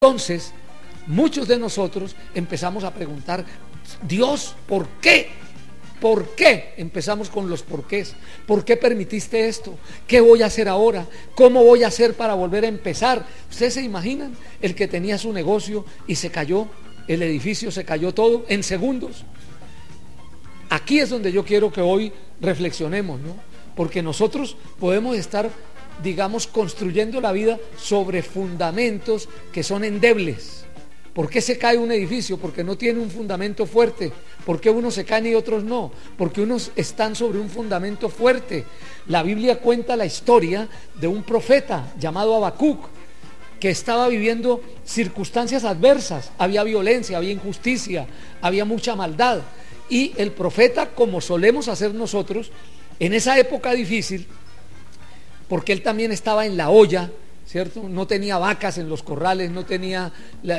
Entonces, muchos de nosotros empezamos a preguntar: Dios, ¿por qué? ¿Por qué? Empezamos con los porqués. ¿Por qué permitiste esto? ¿Qué voy a hacer ahora? ¿Cómo voy a hacer para volver a empezar? ¿Ustedes se imaginan el que tenía su negocio y se cayó el edificio, se cayó todo en segundos? Aquí es donde yo quiero que hoy reflexionemos, ¿no? Porque nosotros podemos estar, digamos, construyendo la vida sobre fundamentos que son endebles. ¿Por qué se cae un edificio? Porque no tiene un fundamento fuerte. ¿Por qué unos se caen y otros no? Porque unos están sobre un fundamento fuerte. La Biblia cuenta la historia de un profeta llamado Habacuc, que estaba viviendo circunstancias adversas. Había violencia, había injusticia, había mucha maldad. Y el profeta, como solemos hacer nosotros, en esa época difícil, porque él también estaba en la olla, ¿cierto? No tenía vacas en los corrales, no tenía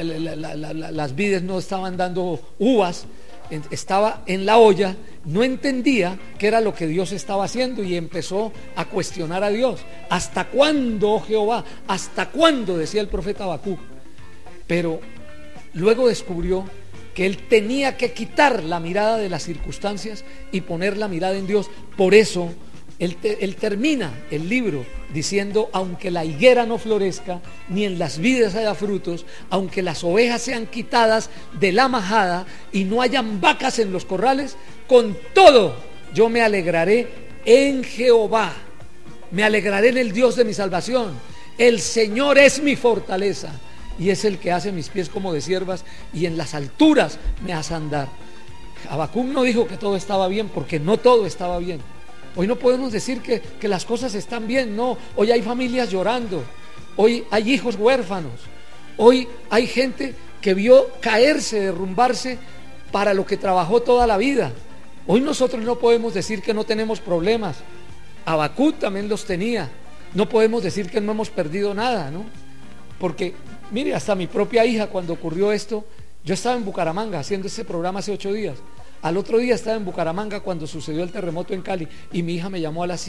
las vides, no estaban dando uvas, estaba en la olla, no entendía qué era lo que Dios estaba haciendo y empezó a cuestionar a Dios. ¿Hasta cuándo, oh Jehová? ¿Hasta cuándo? Decía el profeta Habacuc. Pero luego descubrió que él tenía que quitar la mirada de las circunstancias y poner la mirada en Dios. Por eso él termina el libro diciendo: aunque la higuera no florezca, ni en las vides haya frutos, aunque las ovejas sean quitadas de la majada y no hayan vacas en los corrales, con todo yo me alegraré en Jehová, me alegraré en el Dios de mi salvación. El Señor es mi fortaleza y es el que hace mis pies como de ciervas y en las alturas me hace andar. Habacuc no dijo que todo estaba bien, porque no todo estaba bien. Hoy no podemos decir que las cosas están bien, no. Hoy hay familias llorando, hoy hay hijos huérfanos, hoy hay gente que vio caerse, derrumbarse para lo que trabajó toda la vida. Hoy nosotros no podemos decir que no tenemos problemas. Habacuc también los tenía. No podemos decir que no hemos perdido nada, ¿no? Porque, mire, hasta mi propia hija, cuando ocurrió esto, yo estaba en Bucaramanga haciendo ese programa hace 8 días. Al otro día estaba en Bucaramanga cuando sucedió el terremoto en Cali y mi hija me llamó a las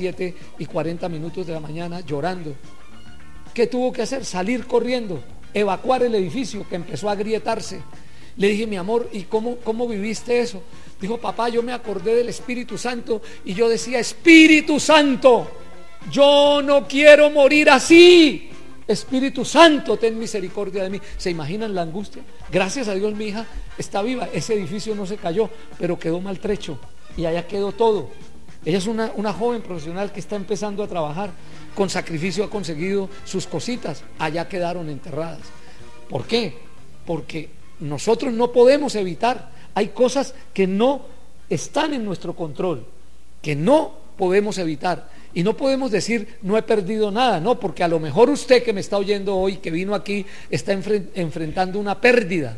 7:40 de la mañana llorando. ¿Qué tuvo que hacer? Salir corriendo, evacuar el edificio que empezó a agrietarse. Le dije: mi amor, ¿y cómo viviste eso? Dijo: papá, yo me acordé del Espíritu Santo y yo decía: Espíritu Santo, yo no quiero morir así. Espíritu Santo, ten misericordia de mí. ¿Se imaginan la angustia? Gracias a Dios mi hija está viva. Ese edificio no se cayó, pero quedó maltrecho y allá quedó todo. Ella es una joven profesional que está empezando a trabajar. Con sacrificio ha conseguido sus cositas. Allá quedaron enterradas. ¿Por qué? Porque nosotros no podemos evitar. Hay cosas que no están en nuestro control, que no podemos evitar. Y no podemos decir: no he perdido nada, no, porque a lo mejor usted que me está oyendo hoy, que vino aquí, está enfrentando una pérdida.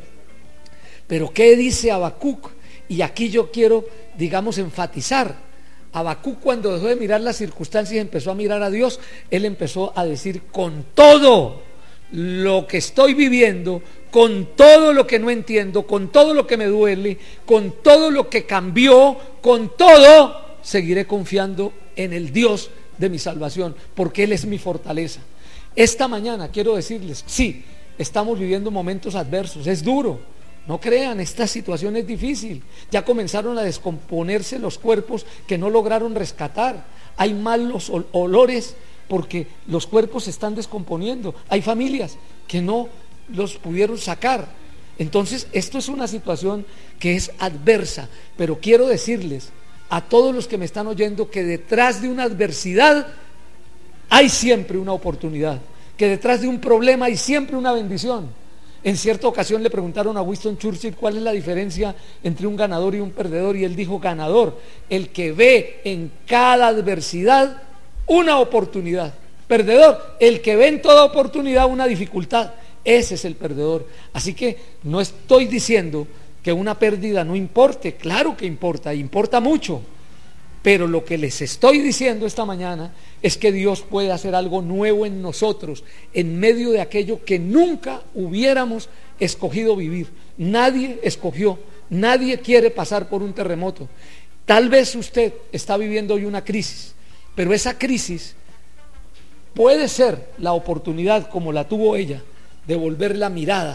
Pero ¿qué dice Habacuc? Y aquí yo quiero, digamos, enfatizar. Habacuc, cuando dejó de mirar las circunstancias y empezó a mirar a Dios, él empezó a decir: con todo lo que estoy viviendo, con todo lo que no entiendo, con todo lo que me duele, con todo lo que cambió, con todo, seguiré confiando en el Dios de mi salvación, porque Él es mi fortaleza. Esta mañana quiero decirles: sí, estamos viviendo momentos adversos, es duro, no crean, esta situación es difícil. Ya comenzaron a descomponerse los cuerpos que no lograron rescatar. Hay malos olores porque los cuerpos se están descomponiendo. Hay familias que no los pudieron sacar. Entonces esto es una situación que es adversa, pero quiero decirles a todos los que me están oyendo que detrás de una adversidad hay siempre una oportunidad, que detrás de un problema hay siempre una bendición. En cierta ocasión le preguntaron a Winston Churchill cuál es la diferencia entre un ganador y un perdedor, y él dijo: ganador, el que ve en cada adversidad una oportunidad. Perdedor, el que ve en toda oportunidad una dificultad. Ese es el perdedor. Así que no estoy diciendo que una pérdida no importe, claro que importa, importa mucho, pero lo que les estoy diciendo esta mañana es que Dios puede hacer algo nuevo en nosotros, en medio de aquello que nunca hubiéramos escogido vivir. Nadie escogió, nadie quiere pasar por un terremoto. Tal vez usted está viviendo hoy una crisis, pero esa crisis puede ser la oportunidad, como la tuvo ella, devolver la mirada